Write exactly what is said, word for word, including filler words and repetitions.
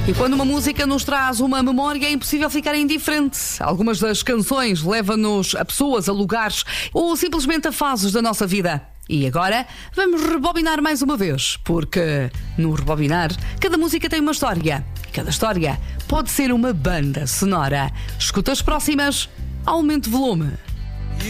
E quando uma música nos traz uma memória, é impossível ficar indiferente. Algumas das canções levam-nos a pessoas, a lugares ou simplesmente a fases da nossa vida. E agora vamos rebobinar mais uma vez, porque no rebobinar, cada música tem uma história. E cada história pode ser uma banda sonora. Escuta as próximas, aumente o volume.